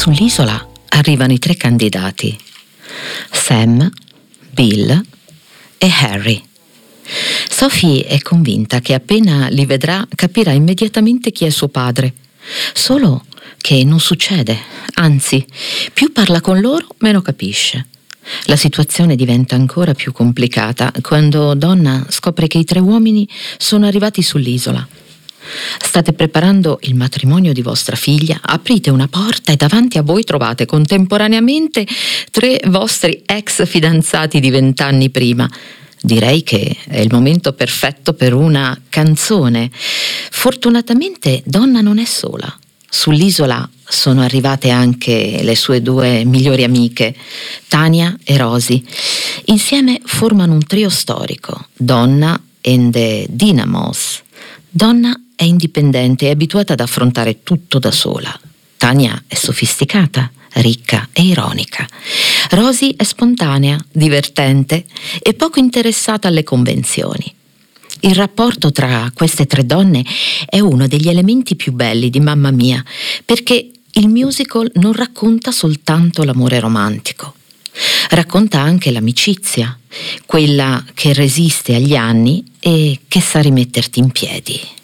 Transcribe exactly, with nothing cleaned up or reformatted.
Sull'isola arrivano i tre candidati: Sam, Bill e Harry. Sophie è convinta che appena li vedrà capirà immediatamente chi è suo padre. Solo che non succede, anzi, più parla con loro, meno capisce. La situazione diventa ancora più complicata quando Donna scopre che i tre uomini sono arrivati sull'isola. State preparando il matrimonio di vostra figlia, aprite una porta e davanti a voi trovate contemporaneamente tre vostri ex fidanzati di vent'anni prima. Direi che è il momento perfetto per una canzone. Fortunatamente Donna non è sola. Sull'isola sono arrivate anche le sue due migliori amiche, Tania e Rosie. Insieme formano un trio storico, Donna and the Dynamos. Donna è indipendente e abituata ad affrontare tutto da sola. Tania è sofisticata, ricca e ironica. Rosie è spontanea, divertente e poco interessata alle convenzioni. Il rapporto tra queste tre donne è uno degli elementi più belli di Mamma Mia, perché il musical non racconta soltanto l'amore romantico. Racconta anche l'amicizia, quella che resiste agli anni e che sa rimetterti in piedi.